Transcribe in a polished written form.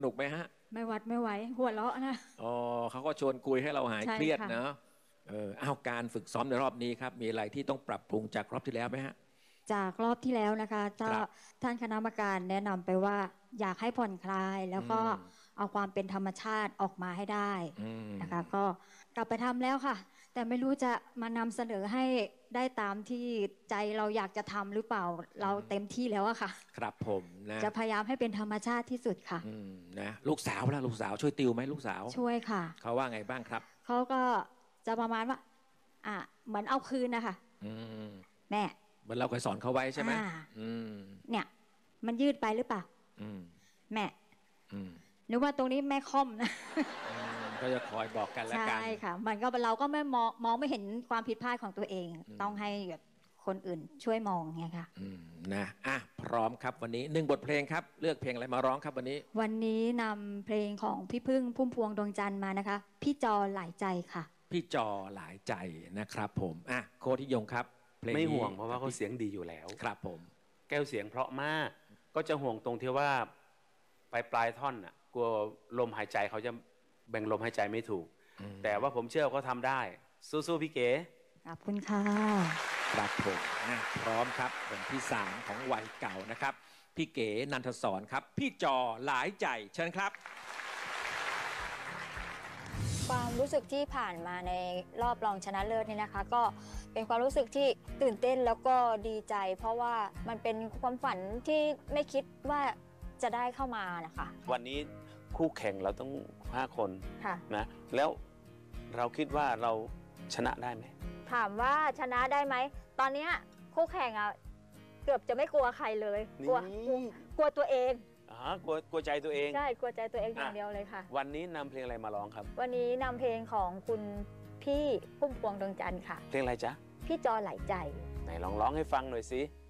หนุกไหมฮะไม่วัดไม่ไหวหัวเราะนะอ๋อเขาก็ชวนคุยให้เราหายเครียดเนาะเอาการฝึกซ้อมในรอบนี้ครับมีอะไรที่ต้องปรับปรุงจากรอบที่แล้วไหมฮะจากรอบที่แล้วนะคะครับท่านคณะกรรมการแนะนำไปว่าอยากให้ผ่อนคลายแล้วก็เอาความเป็นธรรมชาติออกมาให้ได้นะคะก็กลับไปทำแล้วค่ะแต่ไม่รู้จะมานำเสนอให้ได้ตามที่ใจเราอยากจะทำหรือเปล่าเราเต็มที่แล้วอะค่ะครับผมนะจะพยายามให้เป็นธรรมชาติที่สุดค่ะนะลูกสาวล่ะลูกสาวช่วยติวไหมลูกสาวช่วยค่ะเขาว่าไงบ้างครับเขาก็จะประมาณว่าเหมือนเอาคืนนะคะแม่เหมือนเราเคยสอนเขาไว้ใช่ไหมเนี่ยมันยืดไปหรือเปล่าแม่หรือว่าตรงนี้แม่ค่อมนะก็จะคอยบอกกันแล้วกันใช่ค่ะมันก็เราก็ไม่มองไม่เห็นความผิดพลาดของตัวเองต้องให้แบบคนอื่นช่วยมองไงค่ะนะพร้อมครับวันนี้1 บทเพลงครับเลือกเพลงอะไรมาร้องครับวันนี้นำเพลงของพี่พึ่งพุ่มพวงดวงจันทร์มานะคะพี่จอหลายใจค่ะพี่จอหลายใจนะครับผมโค้ชที่ยงครับเพลงไม่ห่วงเพราะว่าเขาเสียงดีอยู่แล้วครับผมแก้วเสียงเพราะมากก็จะห่วงตรงที่ว่าปลายท่อนกลัวลมหายใจเขาจะแบ่งลมหายใจไม่ถูกแต่ว่าผมเชื่อเขาทำได้สู้ๆพี่เก๋ขอบคุณค่ะครับผมพร้อมครับคนที่3ของวัยเก่านะครับพี่เก๋นันทศรครับพี่จอหลายใจเชิญครับความรู้สึกที่ผ่านมาในรอบรองชนะเลิศนี่นะคะก็เป็นความรู้สึกที่ตื่นเต้นแล้วก็ดีใจเพราะว่ามันเป็นความฝันที่ไม่คิดว่าจะได้เข้ามานะคะวันนี้คู่แข่งเราต้อง5 คนนะแล้วเราคิดว่าเราชนะได้ไหมถามว่าชนะได้ไหมตอนนี้คู่แข่งเกือบจะไม่กลัวใครเลยกลัวตัวเองกลัวใจตัวเองใช่กลัวใจตัวเองอย่างเดียวเลยค่ะวันนี้นำเพลงอะไรมาร้องครับวันนี้นำเพลงของคุณพี่พุ่มพวงดวงจันทร์ค่ะเพลงอะไรจ๊ะพี่จอหลายใจไหนลองร้องให้ฟังหน่อยสิ